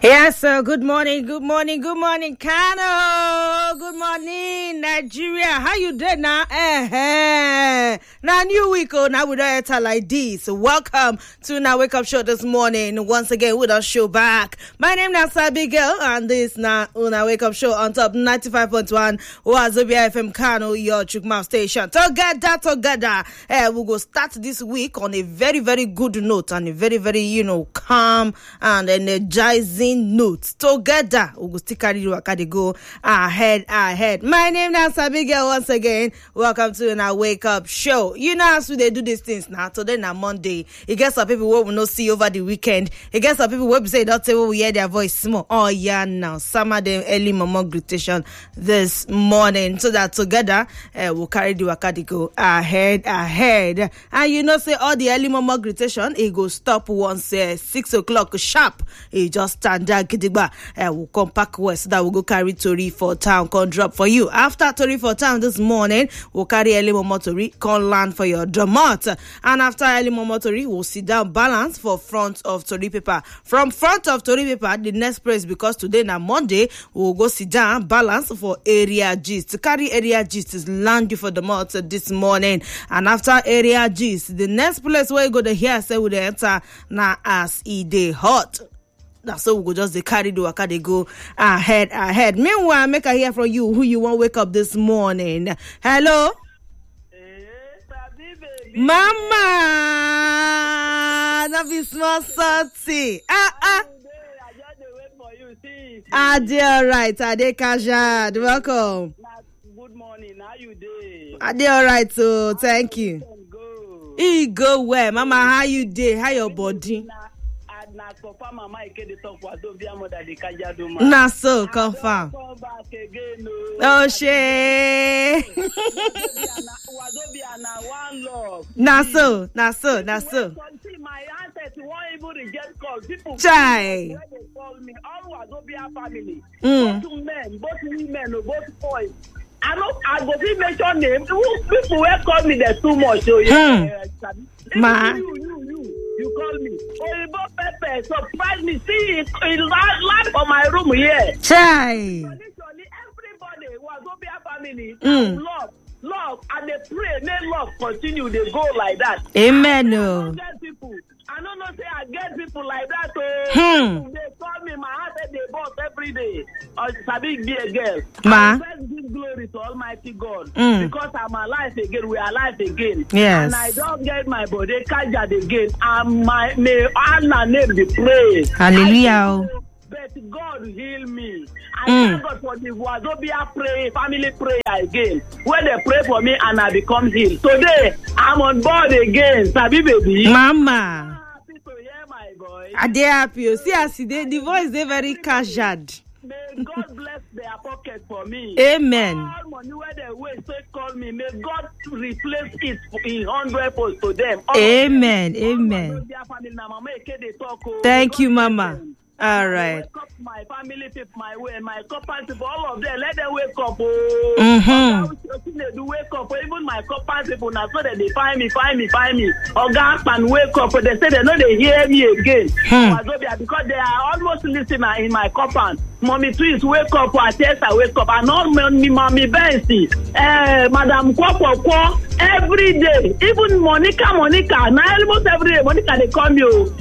Yes, sir. Good morning, Kano. Good morning, Nigeria. How you doing now? Now new week, now we don't enter like this. Welcome to Now Wake Up Show this morning. Once again, with our show back. My name is Abigail, and this now Una Wake Up Show on top 95.1 Wazobia FM Kano, your Chukma station. Together, we go start this week on a very, very good note and a very, very, calm and energizing note. Together, we go still carry go ahead. My name is Abigail once again. Welcome to Now Wake Up Show. As they do these things now, today na Monday. It gets some people who will not see over the weekend. It gets some people who say don't say we hear their voice small. Oh yeah, now some of them early mama greetation this morning, so that together we'll carry the wakadi go ahead. And say all the early mama greetation it go stop once 6 o'clock sharp. It just stand there gidigba. We'll come back west so that we'll go carry Tori for town, come drop for you. After Tori for town this morning, we'll carry early mama Tori, come land for your domot. And after early mama Tori, we'll sit down balance for front of Tori paper. From front of Tori paper, the next place, because today na Monday, we'll go sit down balance for area gist. To carry area gist is land you for the month this morning. And after area gist, the next place where you go to hear say we enter na as e dey hot. That's so we go just carry the waka they go ahead. Meanwhile, make I hear from you who you want wake up this morning. Hello. Mama, that be small salty. Ade alright, Ade Kajad, welcome. Good morning, how you doing? Ade alright, so thank you. He go where, Mama? How you dey? How your body? Na confirm Mama Ike dey talk for Adobia mother dey Kajado ma. Na so confirm. Come back again, Oh shey. Adobia na one love. Na so. See my auntie won't even reject calls. People Chai. when they call me, all Adobia family, Mm. both men, both women, or both boys. I go see mention name. People will call me there's too much. So Ma. You call me. Oyibo Pepe surprise me. See it land for my room here. Chai. Traditionally, everybody was Obia family. Love, and they pray. May love continue. They go like that. Amen. I don't know say I get people like that. They call me. My heart said they boss every day. Sabi be a girl. Ma. First give glory to Almighty God Mm. because I'm alive again. We are alive again. Yes. And I don't get my body carried again. And may Allah name be praised. Hallelujah. But God heal me. I thank God for the Wazobia family prayer again. When they pray for me and I become healed. Today, I'm on board again. Sabi baby. Mama. People hear my voice. Ade happy. See as the voice is very casual. May God bless their pocket for me. Amen. All money where they waste, they call me. May God replace it in 100 to them. Amen. Thank you, Mama. All right. Wake up my family people, my couple people, all of them. Let them wake up. They do wake up. Even my couple people now, so that they find me. Oga and wake up. They say they know they hear me again. Because they are almost listening in my couple. Mommy twins wake up. Atessa wake up. And all mommy Bensi, Madam Kwokwo, every day. Even Monica. Now almost every day, Monica they call me.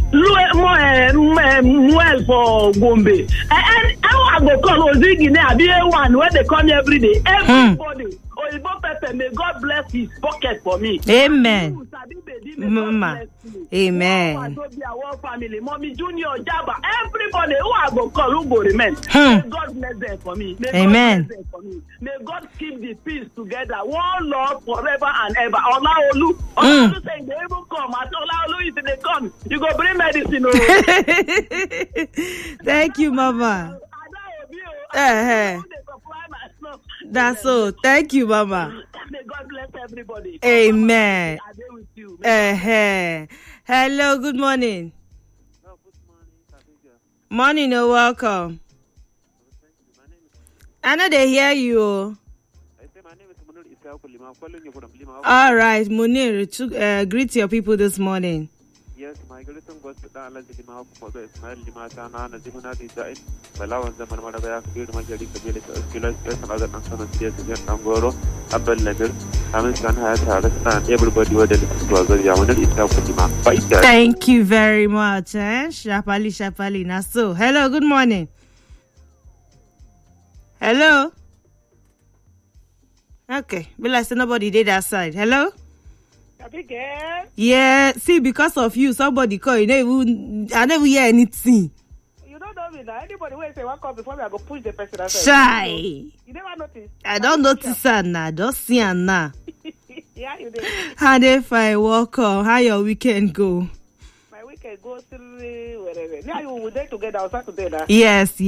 Well for Gombe. And I go call Ozigi now. Be one where they come every day. Everybody. Oyibo Pepe, may God bless his pocket for me. Amen. Mama. Amen. Family, Mommy Junior, Jabba, everybody who I go call, who go remain. May God bless them for me. Amen. God bless them for me. May God keep the peace together. One love forever and ever. Olaolu. Olaolu saying they even come. As Olaolu, if they come, you go bring medicine. Thank you, Mama. That's so. Thank you, Mama. May God bless everybody. Amen. I deal with you. Hello, good morning. No, good morning. Morning, you're welcome. I know they hear you. I say my name is Munir Isao Kulima. I'm calling you from Lima. All right, Munir, greet your people this morning. Yes, Yes, my greeting goes to Dan Lazima for the Ismail Limatana and Zimunati Zain, Malawan Zaman Madabaya, Good Majadi, Kilas, another National Theatre, Nangoro, Abel Level, Hamilton has had everybody were the Yaman itself. Thank you very much, Shapali Naso. Hello, good morning. Hello. Okay, but like nobody did that side. Hello. Abigail. Yeah, see, because of you, somebody call you. I never hear anything. You don't know me now. Anybody will say one call before me, I go push the person outside. Shy. You never notice. I don't notice her now. Don't see her now. Yeah, you did. How they fine? Welcome. How your weekend go? My weekend goes through wherever. Now you will there together on Saturday now. Yes.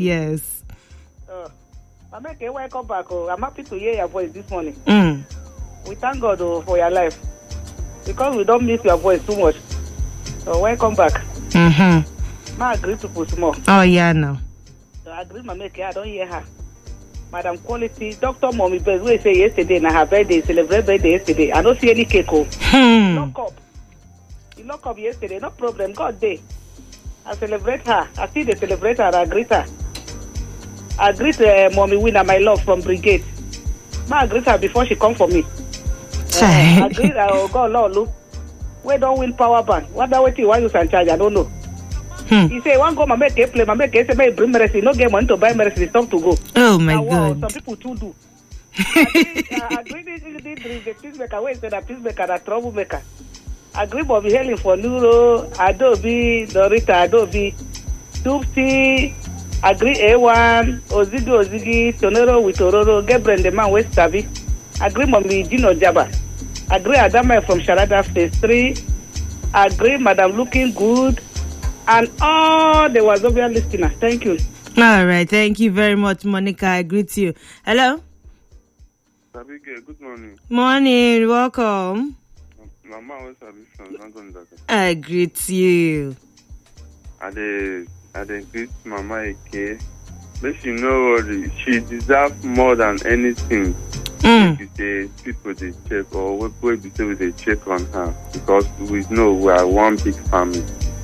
I make a welcome back. I'm happy to hear your voice this morning. Mm. We thank God for your life. Because we don't miss your voice too much. So welcome back. Mm-hmm. I agree to put more. Oh, yeah, no. So I agree, I don't hear her. Madam Quality, Dr. Mommy Best, we say yesterday, na her birthday, celebrate birthday yesterday. I don't see any cake. Lock up. You lock up yesterday, no problem. God day. I celebrate her. I see they celebrate her. I greet her. I greet Mommy Winner, my love, from Brigade. I greet her before she come for me. I greet her, God, Lord, look. We don't win power band. What that way why you can charge? I don't know. He say, one go, my make a play, my make a say, may bring medicine. No get money to buy medicine. It's time to go. Oh, my God. Some people too do. I agree the peacemaker. Wait, the peacemaker, the troublemaker. I agree, Bobby Helen for Neuro, Adobe, Dorita, Adobe, Tupsi, agree A1, Ozigi, Tonero with Ororo, Gabriel the man West Savi, agree Mommy Gino Jabba, agree Adama from Sharada Phase 3, agree Madam Looking Good, and all the Wazobia listeners. Thank you. All right, thank you very much, Monica. I greet you. Hello. Abigail, good morning. Morning, welcome. Mama was I greet you. I greet Mama Eke. But she know what she deserves more than anything. People they check or they check on her because we know we are one big family.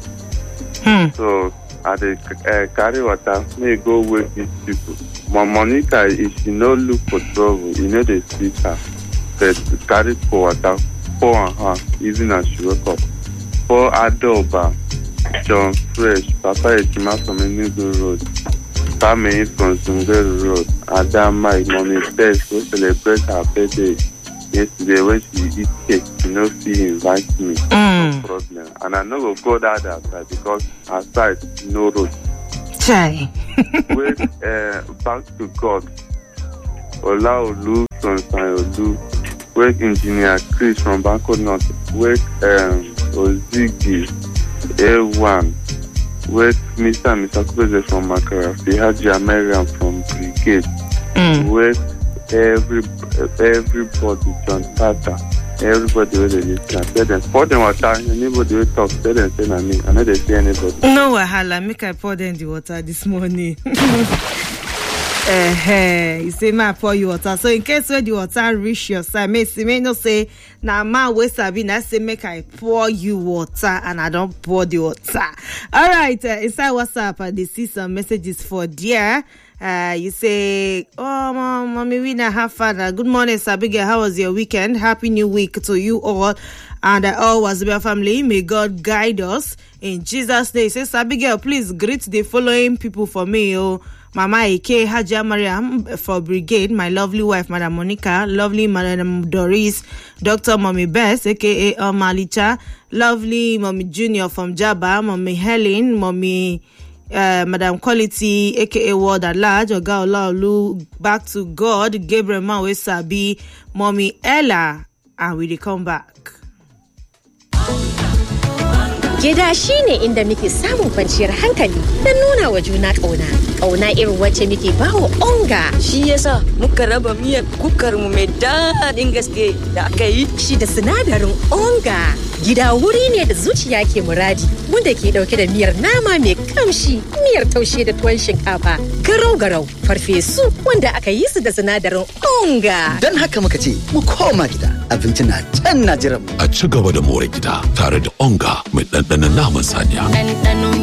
So I carry water, may go with these people. My Monica, if she no look for trouble, they speak her. But carry for water, pour on her, even as she wake up. For Adoba, John Fresh, Papa Etima from Enugu Road, Pame from Sungero Road, Adama, Mommy Best, who celebrate her birthday yesterday when she eat cake, she invite me. No problem. And I know go that outside because outside no road. Chai. Wait, back to God. Ola Olu from Sayolu. Wait, Engineer Chris from Banco North. Wait, Ozigi A1. Wait, Mr. and Mr. Kubeze from Makarafi. Haji American from Brigade. Wait, everybody, John Tata. Everybody will listen. Tell them, pour them water. Anybody will talk. Tell them, say me. I know they say anybody. No wahala. Make I pour them the water this morning. You say, ma pour you water. So in case when the water reach your side, may not say, now ma we sabi. I say, make I pour you water, and I don't pour the water. All right. Inside WhatsApp, they see some messages for dear. You say, oh, Mommy Wina, have fun. Good morning, Sabiga. How was your weekend? Happy New Week to you all and all Wazobia family. May God guide us in Jesus' name. Say, Sabiga, please greet the following people for me. Oh, Mama Ike, Haja Mariam for Brigade, my lovely wife, Madam Monica, lovely Madam Doris, Dr. Mommy Bess, aka Malicha, lovely Mommy Junior from Jabba, Mommy Helen, Mommy Madam Quality, aka World at Large, Oga Olaolu, Back to God, Gabriel Mawe Sabi, Mommy Ella, and we come back. Gida shi ne inda muke samun kwanciyar hankali da nuna wa juna ƙauna. Ƙauna irin wacce muke bawa onga. Shi yasa muka raba miyar kukar mu mai daɗin gaske da aka yi. Shi da sinadarin onga. Gida wuri ne da zuciya ke muradi, wanda ke dauke da miyar nama mai kamshi, miyar taushe da tuwon shinkafa, garau-garau, farfesu wanda aka yi su da sinadarin onga. Don haka muka ce mu koma gida, abinci na can na jiran mu. A ci gaba da more gida tare da onga mai ɗanɗanon naman saniya.